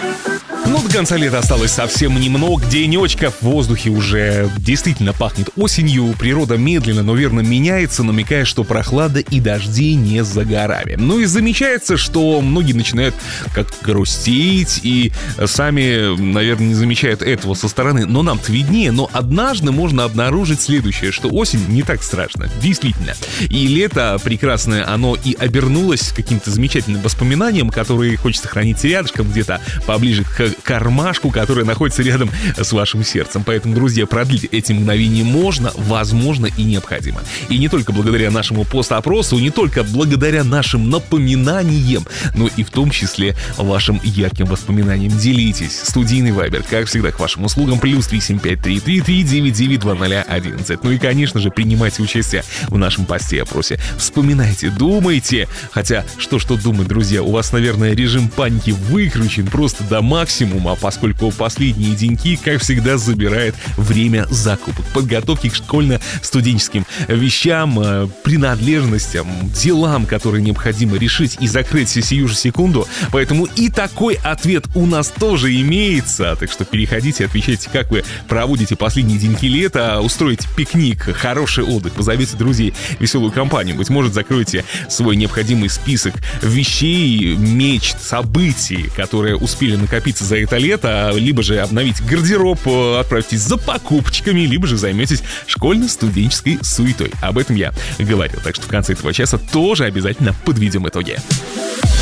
Ну, до конца лета осталось совсем немного денечков. В воздухе уже действительно пахнет осенью. Природа медленно, но верно меняется, намекая, что прохлада и дожди не за горами. Ну и замечается, что многие начинают как грустить и сами, наверное, не замечают этого со стороны. Но нам-то виднее. Но однажды можно обнаружить следующее, что осень не так страшна. Действительно. И лето прекрасное, оно и обернулось каким-то замечательным воспоминанием, которые хочется хранить рядышком где-то поближе к кармашку, который находится рядом с вашим сердцем. Поэтому, друзья, продлить эти мгновения можно, возможно и необходимо. И не только благодаря нашему пост-опросу, не только благодаря нашим напоминаниям, но и в том числе вашим ярким воспоминаниям. Делитесь. Студийный вайбер, как всегда, к вашим услугам. +3 7533 99 2011. Ну и, конечно же, принимайте участие в нашем посте-опросе. Вспоминайте, думайте. Хотя, что думать, друзья, у вас, наверное, режим паники выключен просто до максимума, поскольку последние деньки, как всегда, забирает время закупок, подготовки к школьно-студенческим вещам, принадлежностям, делам, которые необходимо решить и закрыть сию же секунду. Поэтому и такой ответ у нас тоже имеется. Так что переходите, отвечайте, как вы проводите последние деньки лета, устроите пикник, хороший отдых, позовите друзей, веселую компанию. Быть может, закроете свой необходимый список вещей, мечт, событий, которые успели накопиться за это лето, либо же обновить гардероб, отправитесь за покупочками, либо же займетесь школьно-студенческой суетой. Об этом я говорил, так что в конце этого часа тоже обязательно подведем итоги.